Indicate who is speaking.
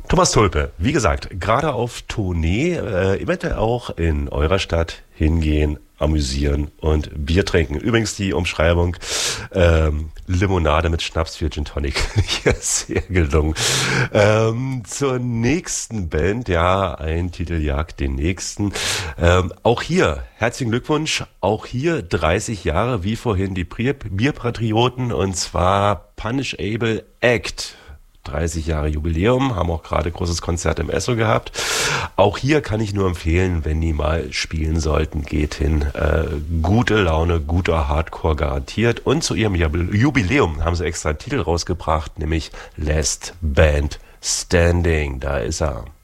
Speaker 1: Thomas Tulpe, wie gesagt, gerade auf Tournee, eventuell auch in eurer Stadt hingehen, amüsieren und Bier trinken. Übrigens die Umschreibung, Limonade mit Schnaps für Gin Tonic, ja, sehr gelungen. Zur nächsten Band, ja, ein Titel jagt den nächsten. Auch hier, herzlichen Glückwunsch, auch hier 30 Jahre, wie vorhin die Bierpatrioten, und zwar Punishable Act. 30 Jahre Jubiläum, haben auch gerade großes Konzert im Esso gehabt. Auch hier kann ich nur empfehlen, wenn die mal spielen sollten, geht hin. Gute Laune, guter Hardcore garantiert. Und zu ihrem Jubiläum haben sie extra einen Titel rausgebracht, nämlich Last Band Standing. Da ist er.